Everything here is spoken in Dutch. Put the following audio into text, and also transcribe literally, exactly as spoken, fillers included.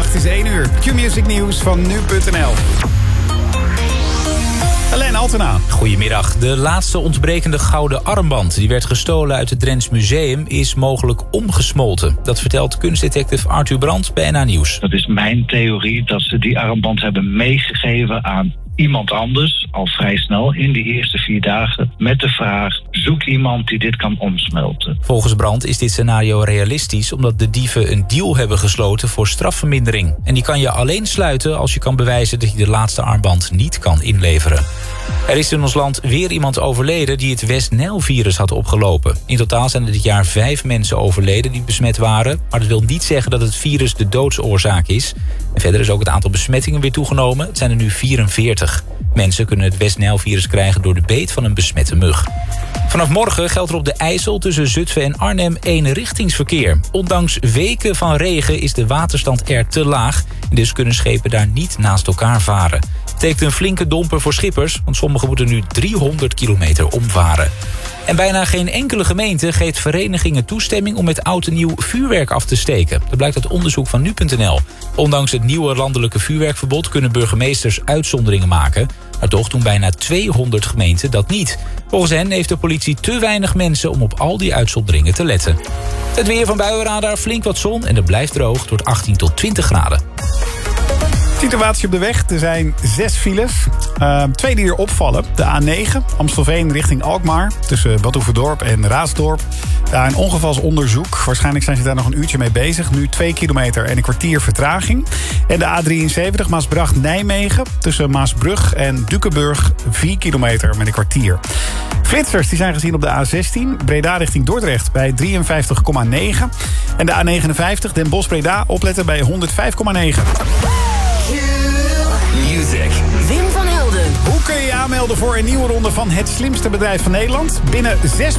Goedemiddag, het is één uur. Q-Music Nieuws van nu punt n l. Alain Altena. Goedemiddag. De laatste ontbrekende gouden armband... die werd gestolen uit het Drents Museum... is mogelijk omgesmolten. Dat vertelt kunstdetective Arthur Brandt bij N H Nieuws. Dat is mijn theorie, dat ze die armband hebben meegegeven aan iemand anders, al vrij snel in die eerste vier dagen, met de vraag: zoek iemand die dit kan omsmelten. Volgens Brandt is dit scenario realistisch omdat de dieven een deal hebben gesloten voor strafvermindering. En die kan je alleen sluiten als je kan bewijzen dat je de laatste armband niet kan inleveren. Er is in ons land weer iemand overleden die het West-Nijl-virus had opgelopen. In totaal zijn er dit jaar vijf mensen overleden die besmet waren. Maar dat wil niet zeggen dat het virus de doodsoorzaak is. En verder is ook het aantal besmettingen weer toegenomen. Het zijn er nu vierenveertig. Mensen kunnen het West-Nijl-virus krijgen door de beet van een besmette mug. Vanaf morgen geldt er op de IJssel tussen Zutphen en Arnhem eenrichtingsverkeer. Ondanks weken van regen is de waterstand er te laag. En dus kunnen schepen daar niet naast elkaar varen. Het betekent een flinke domper voor schippers, want sommigen moeten nu driehonderd kilometer omvaren. En bijna geen enkele gemeente geeft verenigingen toestemming om met oud en nieuw vuurwerk af te steken. Dat blijkt uit onderzoek van nu punt n l. Ondanks het nieuwe landelijke vuurwerkverbod kunnen burgemeesters uitzonderingen maken. Maar toch doen bijna tweehonderd gemeenten dat niet. Volgens hen heeft de politie te weinig mensen om op al die uitzonderingen te letten. Het weer van Buienradar, flink wat zon en het blijft droog tot achttien tot twintig graden. Situatie op de weg. Er zijn zes files. Uh, twee die er opvallen. De A negen, Amstelveen richting Alkmaar. Tussen Bad Oeverdorp en Raasdorp. Daar een ongevalsonderzoek. Waarschijnlijk zijn ze daar nog een uurtje mee bezig. Nu twee kilometer en een kwartier vertraging. En de A drieënzeventig, Maasbracht-Nijmegen. Tussen Maasbrug en Dukenburg. vier kilometer met een kwartier. Flitsers die zijn gezien op de A zestien. Breda richting Dordrecht bij drieënvijftig komma negen. En de A negenenvijftig, Den Bosch-Breda. Opletten bij honderdvijf komma negen. Music. Wim van Helden. Hoe kun je je aanmelden voor een nieuwe ronde van Het Slimste Bedrijf van Nederland? Binnen zes